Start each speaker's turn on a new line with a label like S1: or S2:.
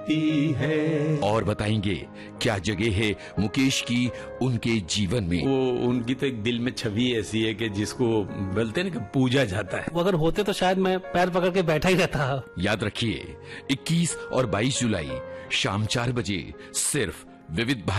S1: है।
S2: और बताएंगे क्या जगह है मुकेश की उनके जीवन में।
S1: वो उनकी तो एक दिल में छवि ऐसी है कि जिसको बोलते हैं ना कि पूजा जाता है।
S3: वो अगर होते तो शायद मैं पैर पकड़ के बैठा ही रहता।
S2: याद रखिए 21 और 22 जुलाई शाम 4 बजे सिर्फ विविध